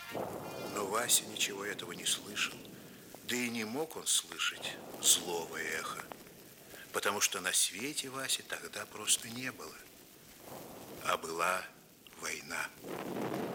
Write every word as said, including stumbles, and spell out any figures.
Но Вася ничего этого не слышал. Да и не мог он слышать злого эха, потому что на свете Васи тогда просто не было, а была война.